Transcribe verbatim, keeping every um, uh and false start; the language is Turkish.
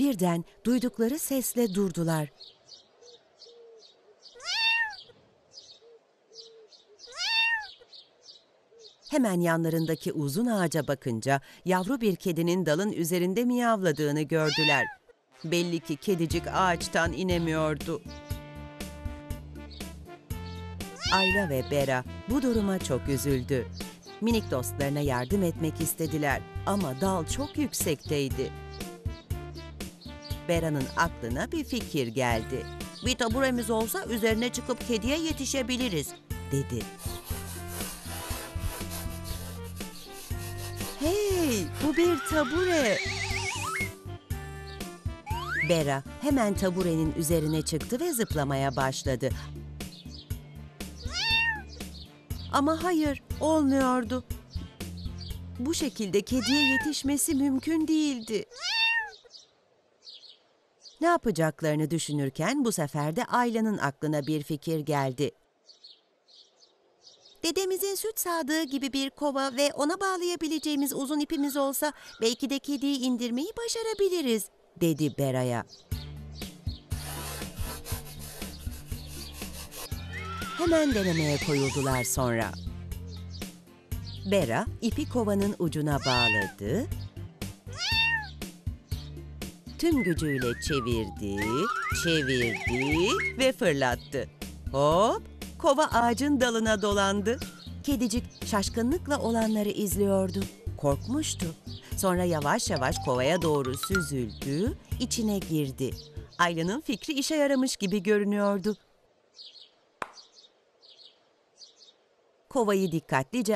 Birden duydukları sesle durdular. Hemen yanlarındaki uzun ağaca bakınca yavru bir kedinin dalın üzerinde miyavladığını gördüler. Belli ki kedicik ağaçtan inemiyordu. Ayla ve Bera bu duruma çok üzüldü. Minik dostlarına yardım etmek istediler ama dal çok yüksekteydi. Bera'nın aklına bir fikir geldi. "Bir taburemiz olsa üzerine çıkıp kediye yetişebiliriz," dedi. "Hey, bu bir tabure!" Bera hemen taburenin üzerine çıktı ve zıplamaya başladı. Ama hayır, olmuyordu. Bu şekilde kediye yetişmesi mümkün değildi. Ne yapacaklarını düşünürken bu sefer de Ayla'nın aklına bir fikir geldi. "Dedemizin süt sağdığı gibi bir kova ve ona bağlayabileceğimiz uzun ipimiz olsa belki de kediyi indirmeyi başarabiliriz," dedi Bera'ya. Hemen denemeye koyuldular sonra. Bera ipi kovanın ucuna bağladı, tüm gücüyle çevirdi, çevirdi ve fırlattı. Hop! Kova ağacın dalına dolandı. Kedicik şaşkınlıkla olanları izliyordu. Korkmuştu. Sonra yavaş yavaş kovaya doğru süzüldü, içine girdi. Ayla'nın fikri işe yaramış gibi görünüyordu. Kovayı dikkatlice